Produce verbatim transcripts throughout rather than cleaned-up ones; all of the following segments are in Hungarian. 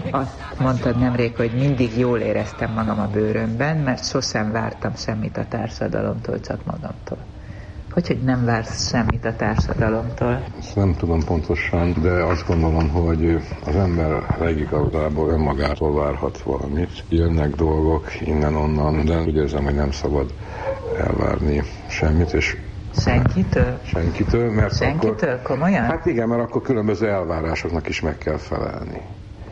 Azt mondtad nemrég, hogy mindig jól éreztem magam a bőrömben, mert sosem vártam semmit a társadalomtól, csak magamtól. Hogy, hogy nem vársz semmit a társadalomtól? Ezt nem tudom pontosan, de azt gondolom, hogy az ember legigazából önmagától várhat valamit. Jönnek dolgok innen-onnan, de úgy érzem, hogy nem szabad elvárni semmit, és Senkitől? Senkitől, mert Senkitől? Akkor, komolyan? Hát igen, mert akkor különböző elvárásoknak is meg kell felelni.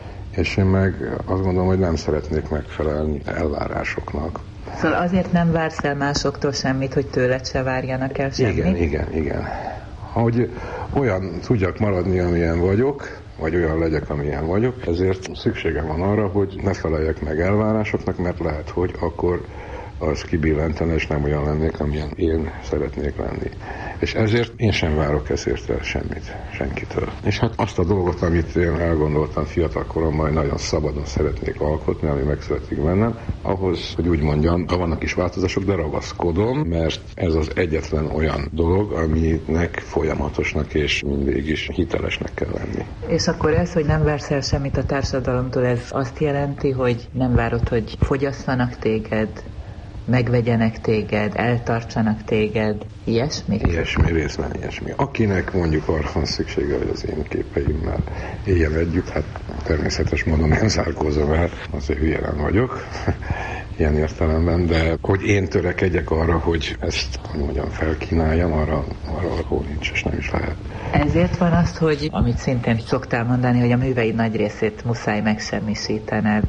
És én meg azt gondolom, hogy nem szeretnék megfelelni elvárásoknak. Szóval azért nem vársz el másoktól semmit, hogy tőled se várjanak el semmit? Igen, igen, igen. Hogy olyan tudjak maradni, amilyen vagyok, vagy olyan legyek, amilyen vagyok, ezért szükségem van arra, hogy ne feleljek meg elvárásoknak, mert lehet, hogy akkor az kibillentene, és nem olyan lennék, amilyen én szeretnék lenni. És ezért én sem várok ezért el semmit, senkitől. És hát azt a dolgot, amit én elgondoltam fiatal koromban, hogy nagyon szabadon szeretnék alkotni, ami megszületik bennem, ahhoz, hogy úgy mondjam, vannak is változások, de ragaszkodom, mert ez az egyetlen olyan dolog, aminek folyamatosnak és mindig is hitelesnek kell lenni. És akkor ez, hogy nem vársz el semmit a társadalomtól, ez azt jelenti, hogy nem várod, hogy fogyasszanak téged, megvegyenek téged, eltartsanak téged, ilyesmi? Ilyesmi, részben ilyesmi. Akinek mondjuk arra van szüksége, hogy az én képeimmel éljen együtt, hát természetes módon nem zárkózom el, azért hülye nem vagyok, ilyen értelemben, de hogy én törekedjek arra, hogy ezt, hogy mondjam, felkínáljam, arra, arra hol nincs, és nem is lehet. Ezért van az, hogy, amit szintén szoktál mondani, hogy a műveid nagy részét muszáj megsemmisítened,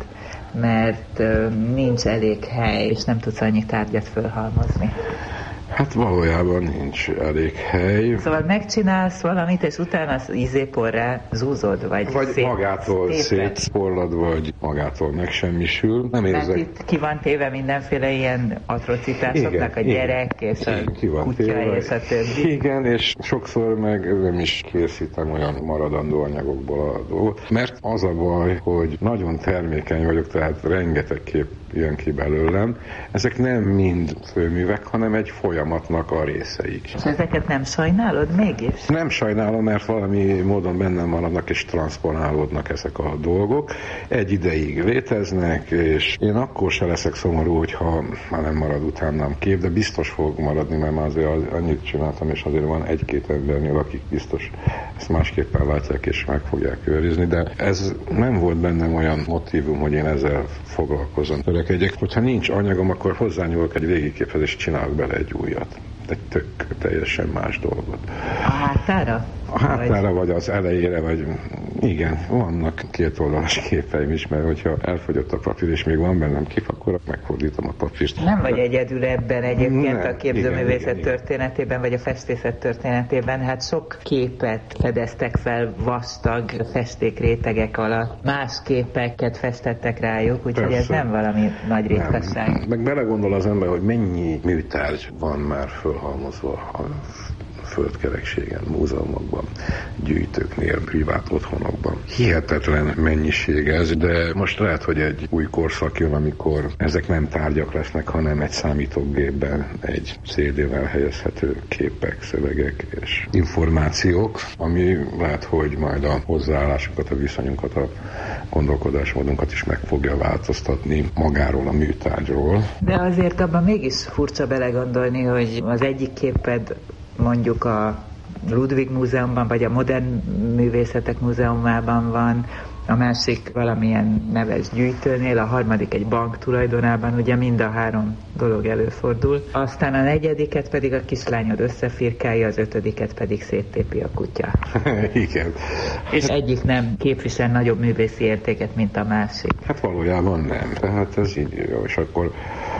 mert uh, nincs elég hely, és nem tudsz annyi tárgyat fölhalmozni. Hát valójában nincs elég hely. Szóval megcsinálsz valamit, és utána az ízéporrá zúzod, vagy, vagy szét, magától szétszporlad, vagy magától megsemmisül. Nem érzek. Mert itt ki van téve mindenféle ilyen atrocitásoknak, igen, a gyerek, igen, és igen, a kutya, téve, és a többi. Igen, és sokszor meg nem is készítem olyan maradandó anyagokból a dolgot, mert az a baj, hogy nagyon termékeny vagyok, tehát rengeteg kép jön ki belőlem. Ezek nem mind főművek, hanem egy folyamatnak a részeik. És ezeket nem sajnálod mégis? Nem sajnálom, mert valami módon bennem maradnak és transponálódnak ezek a dolgok. Egy ideig léteznek, és én akkor se leszek szomorú, hogyha már nem marad utánam kép, de biztos fog maradni, mert már azért annyit csináltam, és azért van egy-két embernél, akik biztos ezt másképpen látják, és meg fogják őrizni, de ez nem volt bennem olyan motívum, hogy én ezzel foglalkozom. Törekedjek, hogyha nincs anyagom, akkor hozzányúlok egy végigképhez, és csinálok bele egy újat. Egy tök teljesen más dolgot. A hátára? A hátára, vagy az elejére, vagy igen, vannak kétoldalas képeim is, mert hogyha elfogyott a papír, és még van bennem kép, akkor megfordítom a papírt. Nem vagy egyedül ebben egyébként nem, a képzőművészet igen, igen, történetében, vagy a festészet történetében, hát sok képet fedeztek fel vastag festékrétegek alatt. Más képeket festettek rájuk, úgyhogy ez nem valami nagy ritkaság. Meg belegondol az ember, hogy mennyi műtárgy van már fölhalmozva a földkerekségen, múzeumokban, gyűjtőknél, privát otthonokban. Hihetetlen mennyiség ez, de most lehet, hogy egy új korszak jön, amikor ezek nem tárgyak lesznek, hanem egy számítógépben, egy cé dé-vel helyezhető képek, szövegek és információk, ami lehet, hogy majd a hozzáállásunkat, a viszonyunkat, a gondolkodásmódunkat is meg fogja változtatni magáról a műtárgyról. De azért abban mégis furcsa belegondolni, hogy az egyik képed mondjuk a Ludwig Múzeumban, vagy a Modern Művészetek Múzeumában van, a másik valamilyen neves gyűjtőnél, a harmadik egy bank tulajdonában, ugye mind a három dolog előfordul. Aztán a negyediket pedig a kislányod összefirkálja, az ötödiket pedig széttépi a kutya. Igen. És egyik nem képvisel nagyobb művészi értéket, mint a másik. Hát valójában nem. Tehát ez így jó, és akkor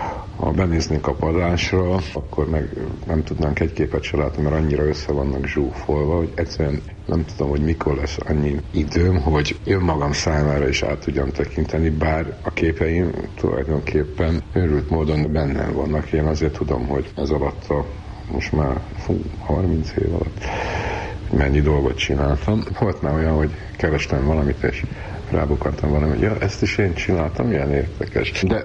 ha benéznénk a padlásra, akkor meg nem tudnánk egy képet se látni, mert annyira össze vannak zsúfolva, hogy egyszerűen nem tudom, hogy mikor lesz annyi időm, hogy önmagam számára is át tudjam tekinteni, bár a képeim tulajdonképpen őrült módon bennem vannak. Én azért tudom, hogy ez alatt a most már fú, harminc év alatt mennyi dolgot csináltam. Volt már olyan, hogy kerestem valamit, és rábukkantam valami, hogy ja, ezt is én csináltam, ilyen érdekes. De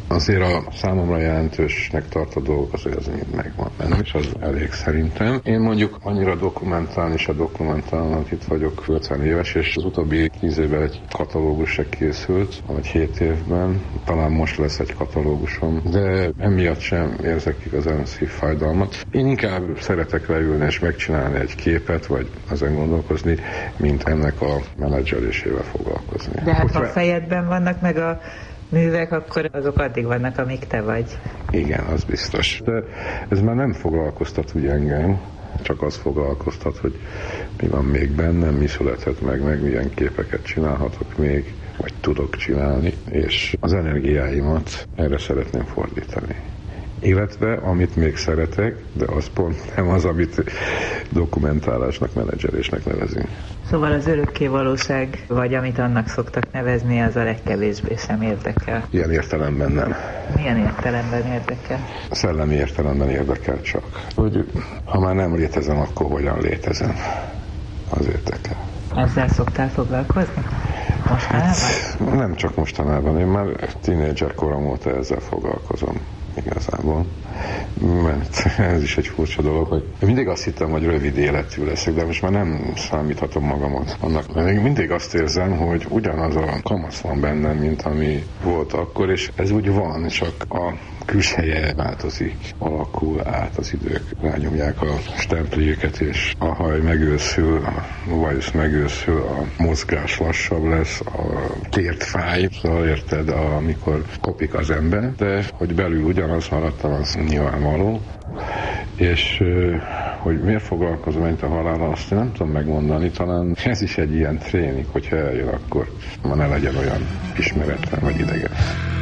azért a számomra jelentősnek tartó dolgok azért az mind megvan benne, és az elég szerintem. Én mondjuk annyira dokumentálni, és a dokumentálnak itt vagyok ötven éves, és az utóbbi tíz évben egy katalógus se készült, vagy hét évben, talán most lesz egy katalógusom, de emiatt sem érzek igazán szívfájdalmat. Én inkább szeretek leülni és megcsinálni egy képet, vagy ezen gondolkozni, mint ennek a menedzselésével foglalkozni. De hát ha a fejedben vannak meg a művek, akkor azok addig vannak, amíg te vagy. Igen, az biztos. De ez már nem foglalkoztat úgy engem, csak az foglalkoztat, hogy mi van még bennem, mi született meg, meg milyen képeket csinálhatok még, vagy tudok csinálni, és az energiáimat erre szeretném fordítani. Illetve, amit még szeretek, de az pont nem az, amit dokumentálásnak, menedzselésnek nevezünk. Szóval az örökké valóság, vagy amit annak szoktak nevezni, az a legkevésbé sem érdekel. Ilyen értelemben nem. Milyen értelemben érdekel? Szellemi értelemben érdekel csak. Hogy ha már nem létezem, akkor hogyan létezem. Az érdekel. Ezzel szoktál foglalkozni? Mostanában? Hát, nem csak mostanában. Én már tínédzser korom óta ezzel foglalkozom. Igazából. Mert ez is egy furcsa dolog, hogy mindig azt hittem, hogy rövid életű leszek, de most már nem számíthatom magamat annak. Mert még mindig azt érzem, hogy ugyanaz a kamasz van bennem, mint ami volt akkor, és ez úgy van, csak a külseje változik, alakul át az idők, rányomják a stempléket, és a haj megőszül, a vajusz megőszül, a mozgás lassabb lesz, a tért fáj, szóval érted, amikor kopik az ember, de hogy belül ugyanaz maradtam, az nyilvánvaló, és hogy miért foglalkozom ennyit a halállal, azt nem tudom megmondani, talán ez is egy ilyen tréning, hogyha eljön, akkor ma ne legyen olyan ismeretlen vagy idegen.